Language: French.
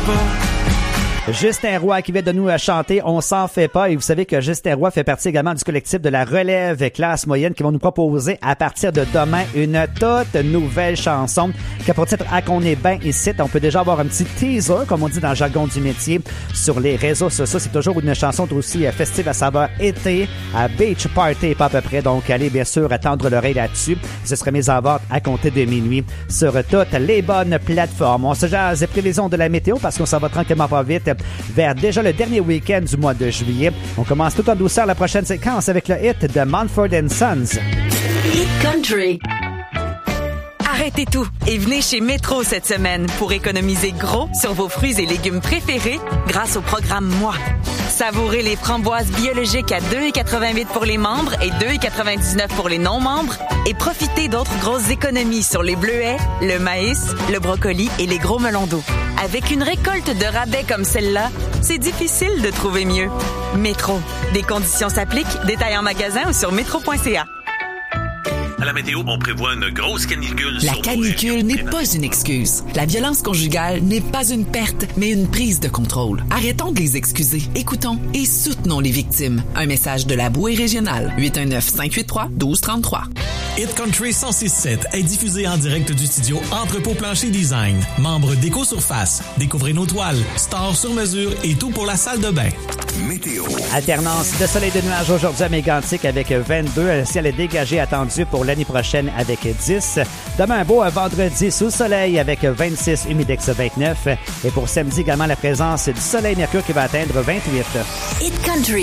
Justin Roy qui vient de nous chanter « On s'en fait pas » et vous savez que Justin Roy fait partie également du collectif de la relève classe moyenne qui vont nous proposer à partir de demain une toute nouvelle chanson qui a pour titre « À qu'on est ben ici ». On peut déjà avoir un petit teaser, comme on dit dans le jargon du métier, sur les réseaux sociaux. C'est toujours une chanson aussi festive à saveur été, à beach party, pas à peu près. Donc, allez bien sûr tendre l'oreille là-dessus. Ce serait mis en vente à compter de minuit sur toutes les bonnes plateformes. On se jase des prévisions de la météo parce qu'on s'en va tranquillement pas vite vers déjà le dernier week-end du mois de juillet. On commence tout en douceur la prochaine séquence avec le hit de Mumford & Sons. Hit Country. Arrêtez tout et venez chez Métro cette semaine pour économiser gros sur vos fruits et légumes préférés grâce au programme Moi. Savourez les framboises biologiques à 2,88 pour les membres et 2,99 pour les non-membres et profitez d'autres grosses économies sur les bleuets, le maïs, le brocoli et les gros melons d'eau. Avec une récolte de rabais comme celle-là, c'est difficile de trouver mieux. Métro. Des conditions s'appliquent. Détails en magasin ou sur métro.ca. À la météo, on prévoit une grosse canicule. La canicule n'est pas une excuse. La violence conjugale n'est pas une perte, mais une prise de contrôle. Arrêtons de les excuser. Écoutons et soutenons les victimes. Un message de la bouée régionale. 819-583-1233. Hit Country 106.7 est diffusé en direct du studio Entrepôt Plancher Design. Membre d'Éco-Surface. Découvrez nos toiles, stores sur mesure et tout pour la salle de bain. Météo. Alternance de soleil et de nuages aujourd'hui à Mégantic avec 22. Un ciel dégagé attendu pour l'année prochaine avec 10. Demain, un beau vendredi sous soleil avec 26, humidex 29. Et pour samedi également, la présence du soleil Mercure qui va atteindre 28. Hit Country.